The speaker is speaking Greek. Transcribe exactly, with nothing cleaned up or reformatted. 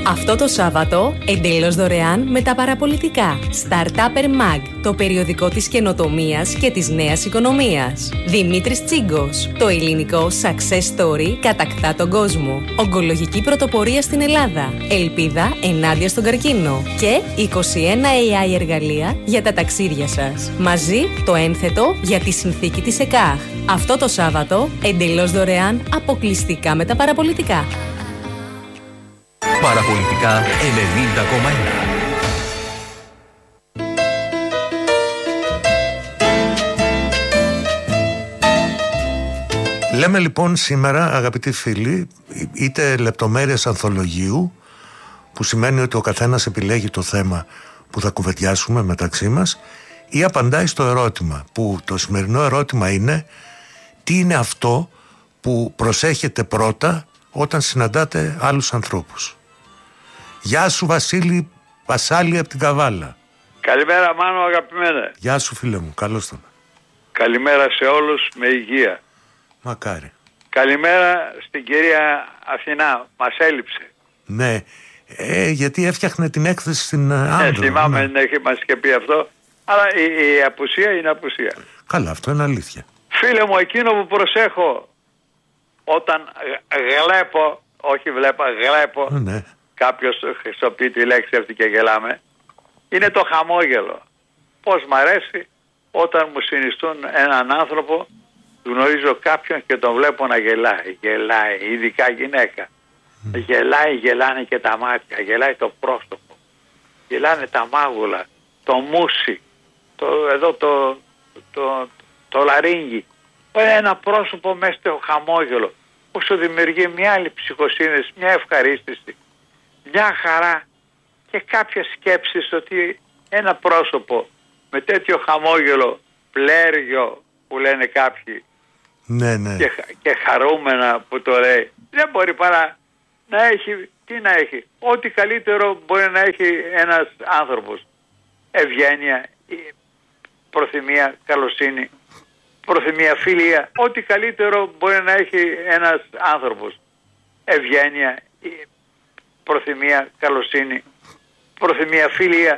Αυτό το Σάββατο, εντελώς δωρεάν με τα παραπολιτικά. Startupper Mag, το περιοδικό της καινοτομίας και της νέας οικονομίας. Δημήτρης Τσίγκος, το ελληνικό success story κατακτά τον κόσμο. Ογκολογική πρωτοπορία στην Ελλάδα. Ελπίδα ενάντια στον καρκίνο. Και είκοσι ένα έι άι εργαλεία για τα ταξίδια σας. Μαζί το ένθετο για τη συνθήκη της ΕΚΑΧ. Αυτό το Σάββατο, εντελώς δωρεάν, αποκλειστικά με τα παραπολιτικά. Παραπολιτικά ενενήντα κόμμα ένα. Λέμε λοιπόν σήμερα, αγαπητοί φίλοι, είτε λεπτομέρειες ανθολογίου, που σημαίνει ότι ο καθένας επιλέγει το θέμα που θα κουβεντιάσουμε μεταξύ μας, ή απαντάει στο ερώτημα, που το σημερινό ερώτημα είναι τι είναι αυτό που προσέχετε πρώτα όταν συναντάτε άλλους ανθρώπους. Γεια σου Βασίλη Πασάλη από την Καβάλα. Καλημέρα Μάνο αγαπημένε. Γεια σου φίλε μου, καλώς τον. Καλημέρα σε όλους με υγεία. Μακάρι. Καλημέρα στην κυρία Αθηνά, μας έλειψε. Ναι, ε, γιατί έφτιαχνε την έκθεση στην Άνδρο. Ε, θυμάμαι, ναι. Έχει μας και πει αυτό, αλλά η, η απουσία είναι απουσία. Καλά, αυτό είναι αλήθεια. Φίλε μου, εκείνο που προσέχω όταν γλέπω, όχι βλέπω, γλέπω, ναι. Κάποιος χρησιμοποιεί τη λέξη αυτή και γελάμε, είναι το χαμόγελο. Πώς μ' αρέσει όταν μου συνιστούν έναν άνθρωπο, γνωρίζω κάποιον και τον βλέπω να γελάει, γελάει, ειδικά γυναίκα. Mm. Γελάει, γελάνε και τα μάτια, γελάει το πρόσωπο, γελάνε τα μάγουλα, το μουσι, το, εδώ το, το, το, το λαρίνγι. Ένα πρόσωπο μέσα στο χαμόγελο που σου δημιουργεί μια άλλη ψυχοσύνθεση, μια ευχαρίστηση, μια χαρά και κάποια σκέψη ότι ένα πρόσωπο με τέτοιο χαμόγελο, πλέργιο που λένε κάποιοι, ναι, ναι. Και, και χαρούμενα που το λέει, δεν μπορεί παρά να έχει, τι να έχει, ό,τι καλύτερο μπορεί να έχει ένας άνθρωπος. Ευγένεια, προθυμία, καλοσύνη, προθυμία, φιλία, ό,τι καλύτερο μπορεί να έχει ένας άνθρωπος. Ευγένεια, προθυμία, καλοσύνη, προθυμία, φιλία,